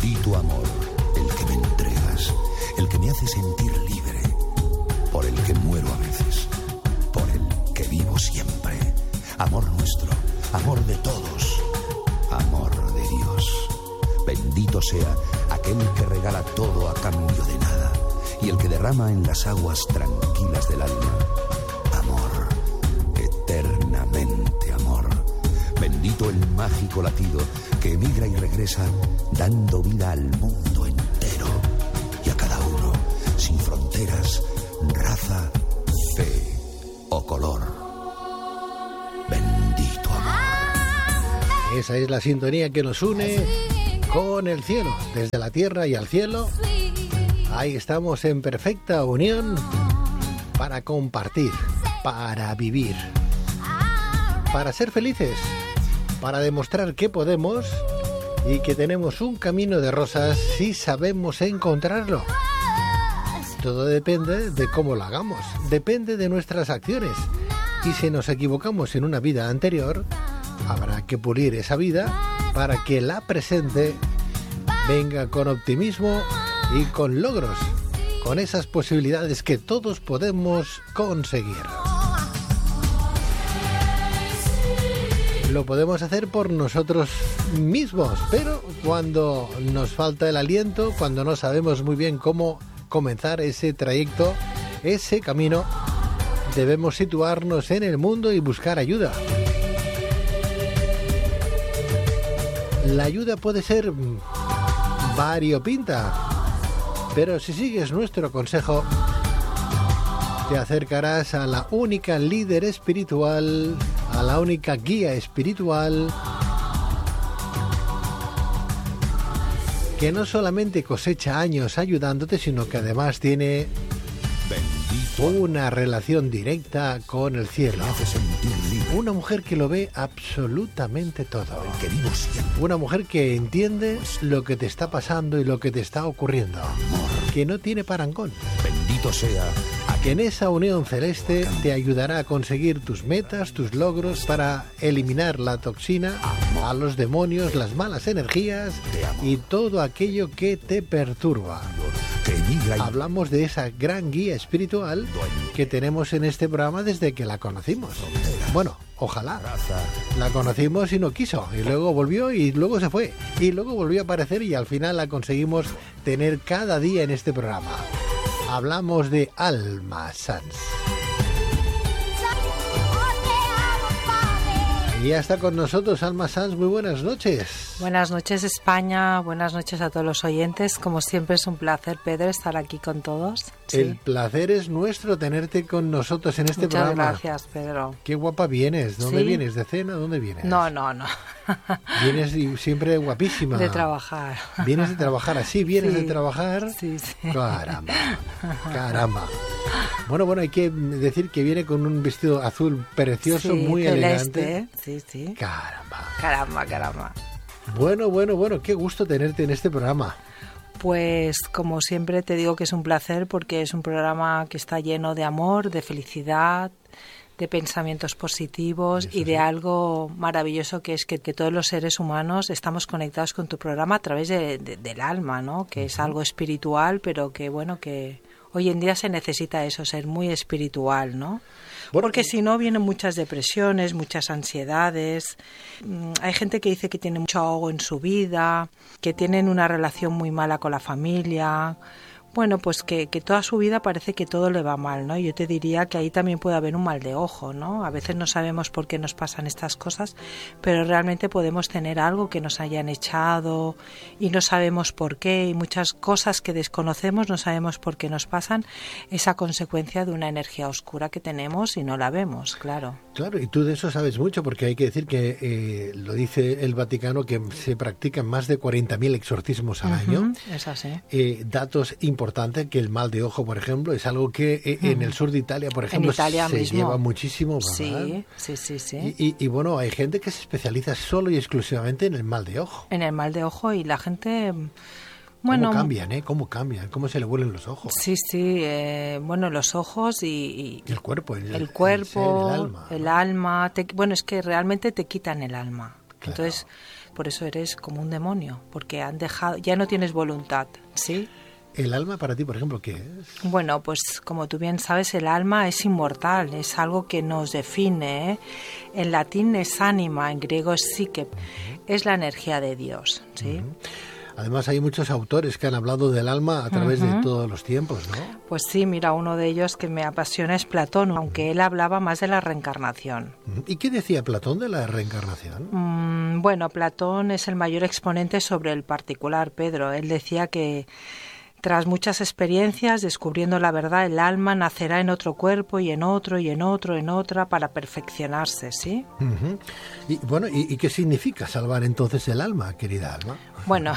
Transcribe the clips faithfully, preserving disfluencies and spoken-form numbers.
Bendito amor, el que me entregas, el que me hace sentir libre, por el que muero a veces, por el que vivo siempre. Amor nuestro, amor de todos, amor de Dios. Bendito sea aquel que regala todo a cambio de nada y el que derrama en las aguas tranquilas del alma amor, eternamente amor. Bendito el mágico latido que emigra y regresa dando vida al mundo entero y a cada uno, sin fronteras, raza, fe o color. Bendito amor. Esa es la sintonía que nos une con el cielo, desde la tierra y al cielo. Ahí estamos en perfecta unión para compartir, para vivir, para ser felices, para demostrar que podemos y que tenemos un camino de rosas si sabemos encontrarlo. Todo depende de cómo lo hagamos, depende de nuestras acciones. Y si nos equivocamos en una vida anterior, habrá que pulir esa vida para que la presente venga con optimismo y con logros, con esas posibilidades que todos podemos conseguir. Lo podemos hacer por nosotros mismos, pero cuando nos falta el aliento, cuando no sabemos muy bien cómo comenzar ese trayecto, ese camino, debemos situarnos en el mundo y buscar ayuda. La ayuda puede ser variopinta, pero si sigues nuestro consejo, te acercarás a la única líder espiritual, a la única guía espiritual, que no solamente cosecha años ayudándote, sino que además tiene una relación directa con el cielo. Una mujer que lo ve absolutamente todo. Una mujer que entiende lo que te está pasando y lo que te está ocurriendo. Que no tiene parangón. Bendito sea. Que en esa unión celeste te ayudará a conseguir tus metas, tus logros, para eliminar la toxina, a los demonios, las malas energías y todo aquello que te perturba. Hablamos de esa gran guía espiritual que tenemos en este programa desde que la conocimos. Bueno, ojalá. La conocimos y no quiso, y luego volvió y luego se fue, y luego volvió a aparecer y al final la conseguimos tener cada día en este programa. Hablamos de Alma Sanz. Y ya está con nosotros Alma Sanz. Muy buenas noches. Buenas noches, España. Buenas noches a todos los oyentes. Como siempre es un placer, Pedro, estar aquí con todos. Sí. El placer es nuestro tenerte con nosotros en este Muchas programa. Muchas gracias, Pedro. Qué guapa vienes. ¿Dónde ¿Sí? vienes? ¿De cena? ¿Dónde vienes? No, no, no. Vienes y siempre guapísima. De trabajar. Vienes de trabajar, así vienes Sí. de trabajar. Sí, sí. Caramba, caramba. Bueno, bueno, hay que decir que viene con un vestido azul precioso, Sí, muy celeste, elegante. ¿eh? Sí, sí. Caramba. Caramba, caramba. Bueno, bueno, bueno, qué gusto tenerte en este programa. Pues como siempre te digo que es un placer porque es un programa que está lleno de amor, de felicidad, de pensamientos positivos Eso y de sí. algo maravilloso que es que, que todos los seres humanos estamos conectados con tu programa a través de, de, del alma, ¿no? Que uh-huh. es algo espiritual, pero que bueno, que hoy en día se necesita eso, ser muy espiritual, ¿no? Bueno, porque si no vienen muchas depresiones, muchas ansiedades. Hay gente que dice que tiene mucho ahogo en su vida, que tienen una relación muy mala con la familia. Bueno, pues que, que toda su vida parece que todo le va mal, ¿no? Yo te diría que ahí también puede haber un mal de ojo, ¿no? A veces no sabemos por qué nos pasan estas cosas, pero realmente podemos tener algo que nos hayan echado y no sabemos por qué, y muchas cosas que desconocemos, no sabemos por qué nos pasan, es a consecuencia de una energía oscura que tenemos y no la vemos, claro. Claro, y tú de eso sabes mucho, porque hay que decir que eh, lo dice el Vaticano, que se practican más de cuarenta mil exorcismos al uh-huh, año. Es así. Eh, datos importantes, que el mal de ojo, por ejemplo, es algo que eh, uh-huh. en el sur de Italia, por ejemplo, Italia se mismo. lleva muchísimo, ¿verdad? Sí, sí, sí, sí. Y, y, y bueno, hay gente que se especializa solo y exclusivamente en el mal de ojo. En el mal de ojo, y la gente... Bueno, ¿Cómo cambian, eh? ¿Cómo cambian? ¿Cómo se le vuelven los ojos? Sí, sí, eh, bueno, los ojos y... y el cuerpo. El, el cuerpo, el, ser, el alma. El alma te, bueno, es que realmente te quitan el alma. Claro. Entonces, por eso eres como un demonio, porque han dejado, ya no tienes voluntad, ¿sí? ¿El alma para ti, por ejemplo, qué es? Bueno, pues como tú bien sabes, el alma es inmortal, es algo que nos define, ¿eh? En latín es ánima, en griego es psique, uh-huh. Es la energía de Dios, ¿sí? Uh-huh. Además hay muchos autores que han hablado del alma a través uh-huh. de todos los tiempos, ¿no? Pues sí, mira, uno de ellos que me apasiona es Platón, aunque él hablaba más de la reencarnación. ¿Y qué decía Platón de la reencarnación? Mm, bueno, Platón es el mayor exponente sobre el particular, Pedro. Él decía que tras muchas experiencias, descubriendo la verdad, el alma nacerá en otro cuerpo y en otro y en otro, en otra, para perfeccionarse, ¿sí? Uh-huh. Y bueno, ¿y, ¿y qué significa salvar entonces el alma, querida Alma? Bueno,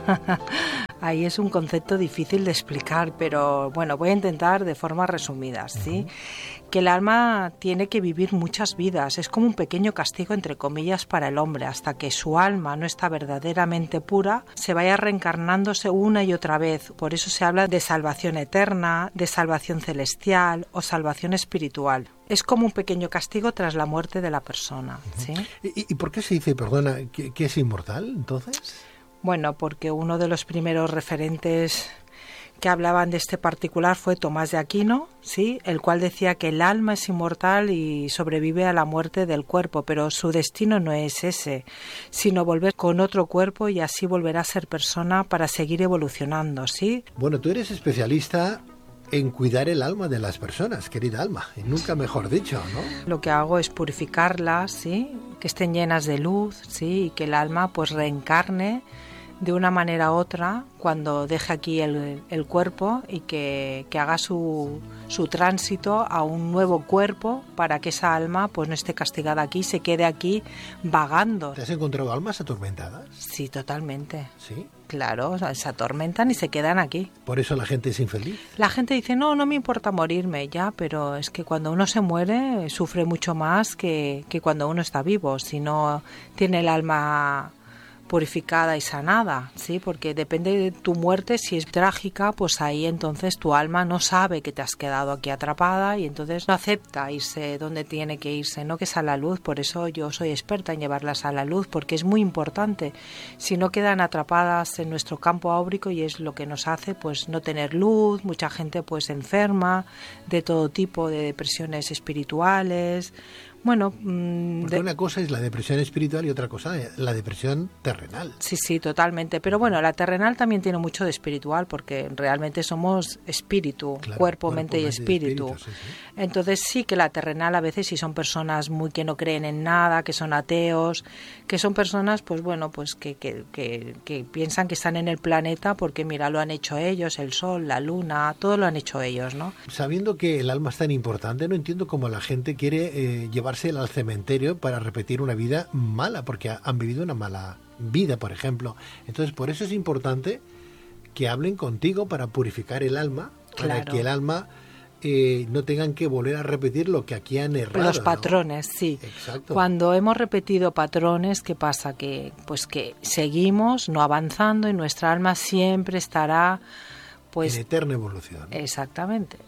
ahí es un concepto difícil de explicar, pero bueno, voy a intentar de forma resumida, ¿sí? Uh-huh. Que el alma tiene que vivir muchas vidas, es como un pequeño castigo entre comillas para el hombre, hasta que su alma no está verdaderamente pura, se vaya reencarnándose una y otra vez. Por eso se habla de salvación eterna, de salvación celestial o salvación espiritual. Es como un pequeño castigo tras la muerte de la persona, ¿sí? ¿Y, y por qué se dice, perdona, que, que es inmortal entonces? Bueno, porque uno de los primeros referentes que hablaban de este particular fue Tomás de Aquino, ¿sí? El cual decía que el alma es inmortal y sobrevive a la muerte del cuerpo, pero su destino no es ese, sino volver con otro cuerpo y así volverá a ser persona para seguir evolucionando, ¿sí? Bueno, tú eres especialista en cuidar el alma de las personas, querida Alma, y nunca mejor dicho, ¿no? Lo que hago es purificarlas, ¿sí? Que estén llenas de luz, ¿sí? Y que el alma pues reencarne de una manera u otra cuando deje aquí el, el cuerpo y que, que haga su, su tránsito a un nuevo cuerpo para que esa alma pues no esté castigada aquí, se quede aquí vagando. ¿Te has encontrado almas atormentadas? Sí, totalmente. ¿Sí? Claro, o sea, se atormentan y se quedan aquí. ¿Por eso la gente es infeliz? La gente dice, no, no me importa morirme ya, pero es que cuando uno se muere sufre mucho más que, que cuando uno está vivo, si no tiene el alma purificada y sanada, ¿sí? Porque depende de tu muerte, si es trágica, pues ahí entonces tu alma no sabe que te has quedado aquí atrapada y entonces no acepta irse donde tiene que irse, no que es a la luz. Por eso yo soy experta en llevarlas a la luz, porque es muy importante. Si no quedan atrapadas en nuestro campo áurico y es lo que nos hace pues no tener luz, mucha gente pues enferma de todo tipo de depresiones espirituales. Bueno, mmm, porque de... una cosa es la depresión espiritual y otra cosa la depresión terrenal. Sí, sí, totalmente. Pero bueno, la terrenal también tiene mucho de espiritual porque realmente somos espíritu, claro, cuerpo, cuerpo, mente y espíritu. espíritu sí, sí. Entonces sí que la terrenal a veces sí son personas muy que no creen en nada, que son ateos, que son personas, pues bueno, pues que, que, que, que piensan que están en el planeta porque mira, lo han hecho ellos, el sol, la luna, todo lo han hecho ellos, ¿no? Sabiendo que el alma es tan importante, no entiendo cómo la gente quiere eh, llevarse al cementerio para repetir una vida mala, porque han vivido una mala vida, por ejemplo. Entonces, por eso es importante que hablen contigo para purificar el alma, claro, para que el alma eh, no tengan que volver a repetir lo que aquí han errado. Los patrones, ¿no? Sí. Exacto. Cuando hemos repetido patrones, ¿qué pasa? Que pues que seguimos no avanzando y nuestra alma siempre estará pues en eterna evolución. Exactamente.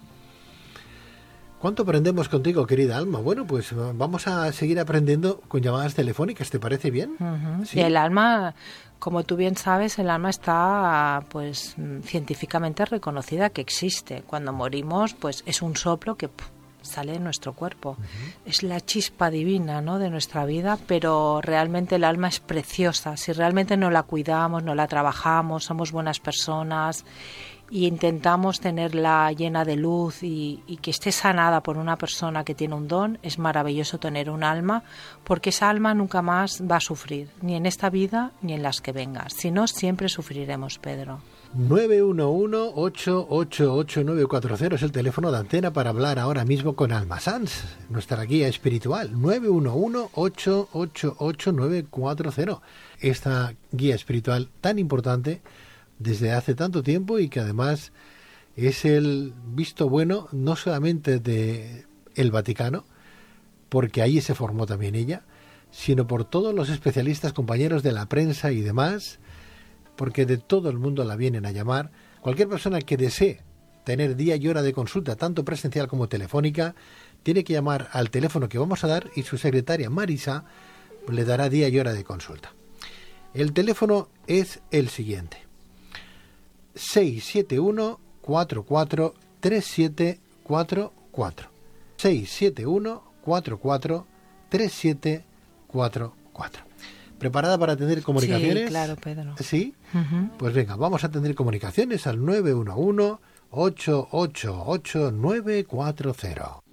¿Cuánto aprendemos contigo, querida Alma? Bueno, pues vamos a seguir aprendiendo con llamadas telefónicas, ¿te parece bien? Uh-huh. ¿Sí? Y el alma, como tú bien sabes, el alma está pues científicamente reconocida que existe. Cuando morimos, pues es un soplo que pff, sale de nuestro cuerpo. Uh-huh. Es la chispa divina, ¿no?, de nuestra vida, pero realmente el alma es preciosa. Si realmente no la cuidamos, no la trabajamos, somos buenas personas y intentamos tenerla llena de luz y, y que esté sanada por una persona que tiene un don, es maravilloso tener un alma, porque esa alma nunca más va a sufrir, ni en esta vida ni en las que vengan. Si no, siempre sufriremos, Pedro. nueve uno uno, ocho ocho ocho, nueve cuatro cero es el teléfono de antena para hablar ahora mismo con Alma Sanz, nuestra guía espiritual. Nueve uno uno, ocho ocho ocho, nueve cuatro cero. Esta guía espiritual tan importante desde hace tanto tiempo y que además es el visto bueno no solamente de el Vaticano, porque ahí se formó también ella, sino por todos los especialistas, compañeros de la prensa y demás, porque de todo el mundo la vienen a llamar. Cualquier persona que desee tener día y hora de consulta, tanto presencial como telefónica, tiene que llamar al teléfono que vamos a dar y su secretaria Marisa le dará día y hora de consulta. El teléfono es el siguiente: seis siete uno, cuatro cuatro, tres siete cuatro cuatro. seis siete uno, cuatro cuatro, tres siete cuatro cuatro. ¿Preparada para atender comunicaciones? Sí, claro, Pedro. ¿Sí? Uh-huh. Pues venga, vamos a atender comunicaciones al nueve uno uno, ocho ocho ocho, nueve cuatro cero.